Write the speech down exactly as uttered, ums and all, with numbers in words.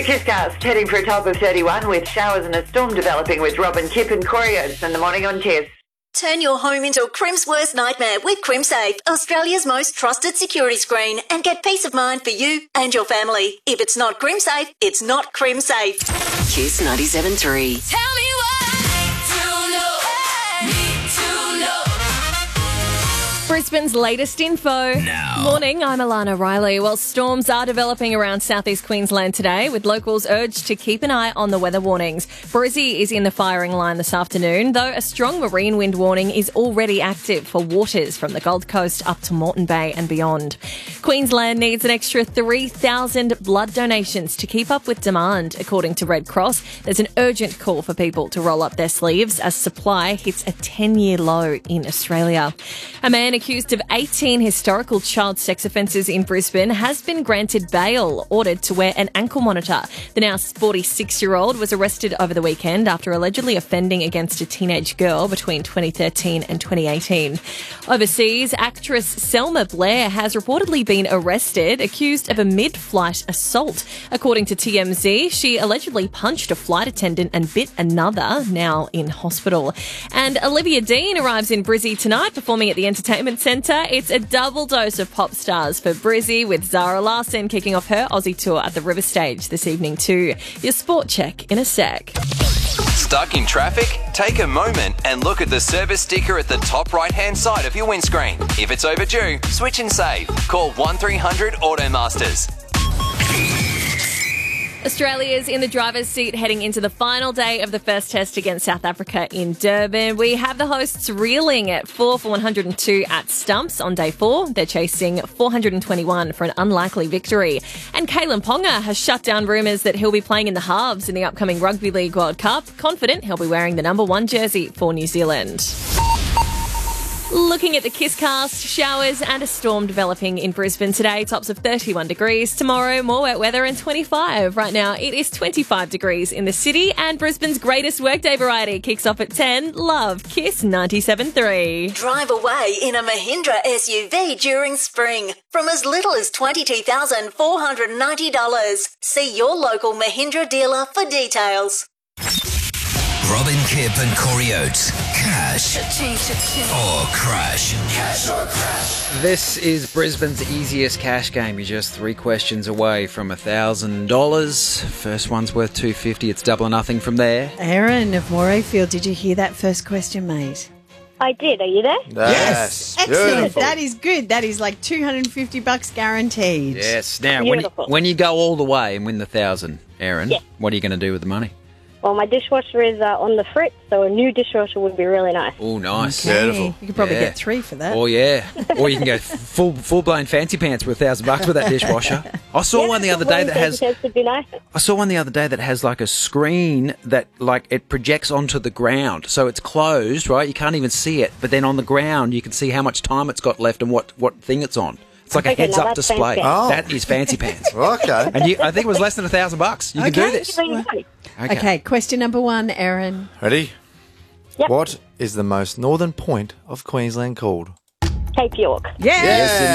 Kisscast heading for a top of thirty-one with showers and a storm developing with Robin Kipp and Corey Oates in the morning on Kiss. Turn your home into a Crim's worst nightmare with CrimSafe, Australia's most trusted security screen, and get peace of mind for you and your family. If it's not CrimSafe, it's not CrimSafe. Kiss ninety-seven point three. Tell me what to know, need to know. Brisbane's latest info. Now. Morning, I'm Alana Riley. Well, storms are developing around southeast Queensland today, with locals urged to keep an eye on the weather warnings. Brizzy is in the firing line this afternoon, though a strong marine wind warning is already active for waters from the Gold Coast up to Moreton Bay and beyond. Queensland needs an extra three thousand blood donations to keep up with demand, according to Red Cross. There's an urgent call for people to roll up their sleeves as supply hits a ten-year low in Australia. A man accused of eighteen historical child sex offences in Brisbane has been granted bail, ordered to wear an ankle monitor. The now forty-six-year-old was arrested over the weekend after allegedly offending against a teenage girl between twenty thirteen and twenty eighteen. Overseas, actress Selma Blair has reportedly been arrested, accused of a mid-flight assault. According to T M Z, she allegedly punched a flight attendant and bit another, now in hospital. And Olivia Dean arrives in Brizzy tonight, performing at the Entertainment Centre. It's a double dose of pop stars for Brizzy, with Zara Larsson kicking off her Aussie tour at the River Stage this evening too. Your sport check in a sec. Stuck in traffic? Take a moment and look at the service sticker at the top right-hand side of your windscreen. If it's overdue, switch and save. Call one three hundred Automasters. Australia's in the driver's seat heading into the final day of the first test against South Africa in Durban. We have the hosts reeling at four for one hundred two at stumps on day four. They're chasing four hundred twenty-one for an unlikely victory. And Kalen Ponga has shut down rumours that he'll be playing in the halves in the upcoming Rugby League World Cup, confident he'll be wearing the number one jersey for New Zealand. Looking at the Kisscast, showers and a storm developing in Brisbane today. Tops of thirty-one degrees. Tomorrow, more wet weather and twenty-five. Right now, it is twenty-five degrees in the city, and Brisbane's greatest workday variety kicks off at ten. Love, Kiss ninety-seven point three. Drive away in a Mahindra S U V during spring from as little as twenty-two thousand four hundred ninety dollars. See your local Mahindra dealer for details. Robin Kipp and Corey Oates. Cash or crash. Cash or crash. This is Brisbane's easiest cash game. You're just three questions away from one thousand dollars. First one's worth two hundred fifty dollars. It's double or nothing from there. Aaron of Morayfield, did you hear that first question, mate? I did. Are you there? Yes. Excellent. Beautiful. That is good. That is like two hundred fifty bucks guaranteed. Yes. Now, when you, Beautiful. when you go all the way and win the thousand, Aaron, Yeah. what are you going to do with the money? Well, my dishwasher is uh, on the fritz, so a new dishwasher would be really nice. Oh, nice. Okay. You could probably Yeah. get three for that. Oh, yeah. Or you can go full full blown fancy pants for a thousand bucks with that dishwasher. I saw Yeah, one the other day that has. would be nice. I saw one the other day that has like a screen that like it projects onto the ground. So it's closed, right? You can't even see it. But then on the ground, you can see how much time it's got left and what, what thing it's on. It's like a Okay, now heads-up that's display. fancy. Oh. That is fancy pants. Okay. And you, I think it was less than a thousand bucks. You can Okay. do this. There you go. Okay, question number one, Aaron. Ready? Yep. What is the most northern point of Queensland called? Cape York. Yes. Yes,